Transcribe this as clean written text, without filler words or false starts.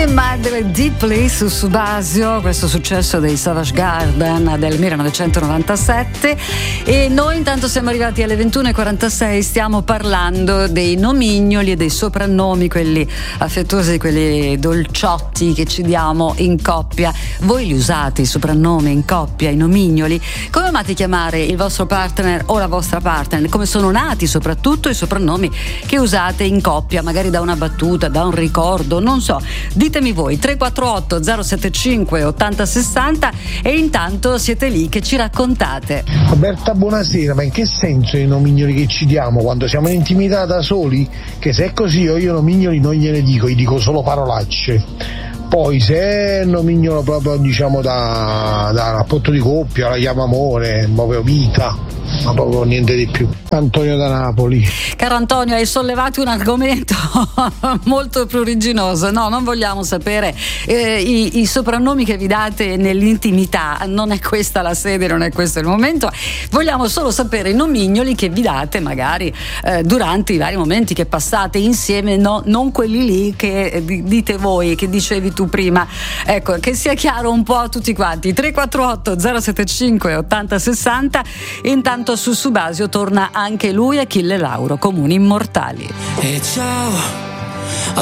Madre Deeply su Subasio, questo successo dei Savage Garden del 1997, e noi intanto siamo arrivati alle 21:46. Stiamo parlando dei nomignoli e dei soprannomi, quelli affettuosi, quelli dolciotti che ci diamo in coppia. Voi li usate i soprannomi in coppia, i nomignoli? Come amate chiamare il vostro partner o la vostra partner? Come sono nati soprattutto i soprannomi che usate in coppia, magari da una battuta, da un ricordo, non so. Ditemi voi, 348 075 8060, e intanto siete lì che ci raccontate. Roberta, buonasera. Ma in che senso i nomignoli che ci diamo quando siamo in intimità da soli? Che se è così io nomignoli non gliene dico, gli dico solo parolacce. Poi se nomignolo proprio, diciamo, da rapporto di coppia, la chiamo amore, proprio vita, ma proprio niente di più. Antonio da Napoli. Caro Antonio, hai sollevato un argomento molto pruriginoso. No, non vogliamo sapere i soprannomi che vi date nell'intimità, non è questa la sede, non è questo il momento. Vogliamo solo sapere i nomignoli che vi date magari durante i vari momenti che passate insieme, no, non quelli lì che dite voi, che dicevi tu prima. Ecco, che sia chiaro un po' a tutti quanti. 348 075 8060. Intanto su Subasio torna anche lui, Achille Lauro, Comuni Immortali. E ciao.